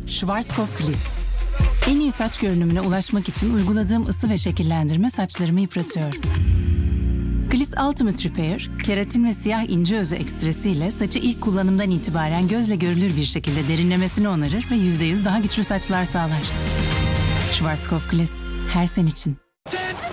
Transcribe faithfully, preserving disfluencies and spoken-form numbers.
Schwarzkopf Gliss. En iyi saç görünümüne ulaşmak için uyguladığım ısı ve şekillendirme saçlarımı yıpratıyor. Gliss Ultimate Repair, keratin ve siyah ince özü ekstresiyle saçı ilk kullanımdan itibaren gözle görülür bir şekilde derinlemesine onarır ve yüzde yüz daha güçlü saçlar sağlar. Schwarzkopf Gliss, her sen için.